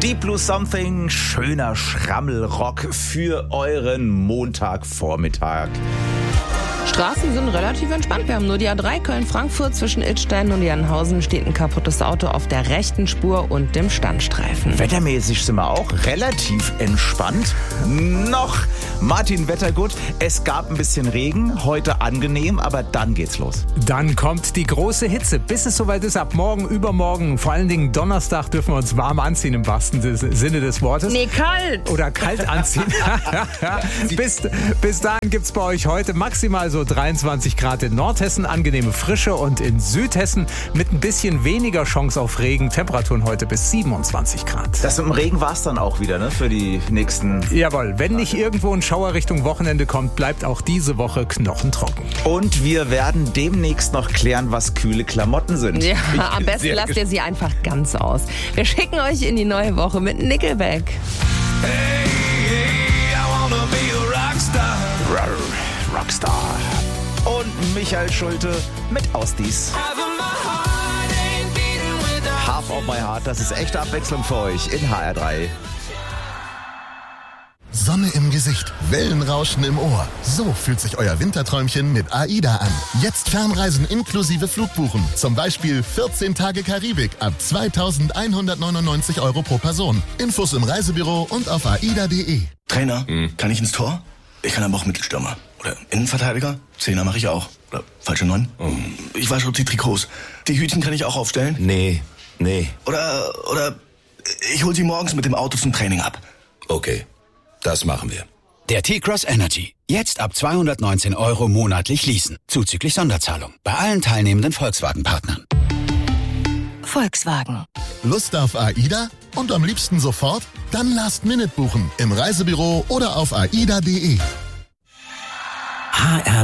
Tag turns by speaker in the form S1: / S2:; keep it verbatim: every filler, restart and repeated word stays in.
S1: Deep Blue Something, schöner Schrammelrock für euren Montagvormittag.
S2: Straßen sind relativ entspannt. Wir haben nur die A drei Köln-Frankfurt. Zwischen Idstein und Jannhausen steht ein kaputtes Auto auf der rechten Spur und dem Standstreifen.
S1: Wettermäßig sind wir auch relativ entspannt. Noch Martin Wettergut, es gab ein bisschen Regen, heute angenehm, aber dann geht's los.
S3: Dann kommt die große Hitze, bis es soweit ist. Ab morgen, übermorgen, vor allen Dingen Donnerstag dürfen wir uns warm anziehen im wahrsten Sinne des Wortes.
S2: Nee, kalt.
S3: Oder kalt anziehen. bis, bis dahin gibt's bei euch heute maximal so dreiundzwanzig Grad in Nordhessen, angenehme Frische, und in Südhessen mit ein bisschen weniger Chance auf Regen. Temperaturen heute bis siebenundzwanzig Grad.
S1: Das mit dem Regen war's dann auch wieder, ne, für die nächsten...
S3: Jawohl, wenn nicht irgendwo ein Schauer Richtung Wochenende kommt, bleibt auch diese Woche knochentrocken.
S1: Und wir werden demnächst noch klären, was kühle Klamotten sind.
S2: Ja, am besten lasst ihr sie einfach ganz aus. Wir schicken euch in die neue Woche mit Nickelback.
S4: Hey, hey, I wanna be a Rockstar.
S1: Rockstar. Und Michael Schulte mit Ausdies. Half of my heart, das ist echte Abwechslung für euch in H R drei.
S5: Sonne im Gesicht, Wellenrauschen im Ohr. So fühlt sich euer Winterträumchen mit AIDA an. Jetzt Fernreisen inklusive Flugbuchen. Zum Beispiel vierzehn Tage Karibik ab zweitausendeinhundertneunundneunzig Euro pro Person. Infos im Reisebüro und auf aida punkt de.
S6: Trainer, hm. kann ich ins Tor? Ich kann aber auch Mittelstürmer. Oder Innenverteidiger? Zehner mache ich auch. Oder falsche Neun? Oh. Ich wasche die Trikots. Die Hütchen kann ich auch aufstellen?
S7: Nee, nee.
S6: Oder, oder ich hol sie morgens mit dem Auto zum Training ab.
S7: Okay, das machen wir.
S8: Der T-Cross Energy. Jetzt ab zweihundertneunzehn Euro monatlich leasen. Zuzüglich Sonderzahlung. Bei allen teilnehmenden Volkswagen-Partnern.
S9: Volkswagen.
S5: Lust auf AIDA? Und am liebsten sofort? Dann Last Minute buchen. Im Reisebüro oder auf aida punkt de.
S9: H R